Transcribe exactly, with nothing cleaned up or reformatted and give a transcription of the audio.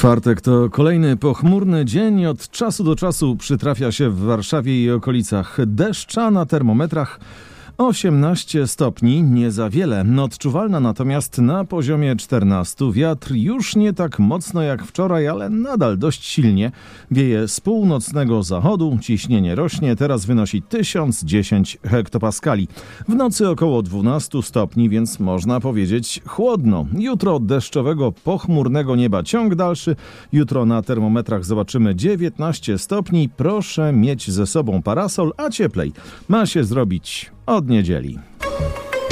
Czwartek to kolejny pochmurny dzień. Od czasu do czasu przytrafia się w Warszawie i okolicach deszcza. Na termometrach osiemnaście stopni, nie za wiele. Odczuwalna natomiast na poziomie czternaście. Wiatr już nie tak mocno jak wczoraj, ale nadal dość silnie. Wieje z północnego zachodu, ciśnienie rośnie, teraz wynosi tysiąc dziesięć hektopaskali. W nocy około dwanaście stopni, więc można powiedzieć chłodno. Jutro od deszczowego, pochmurnego nieba ciąg dalszy. Jutro na termometrach zobaczymy dziewiętnaście stopni. Proszę mieć ze sobą parasol, a cieplej ma się zrobić od niedzieli.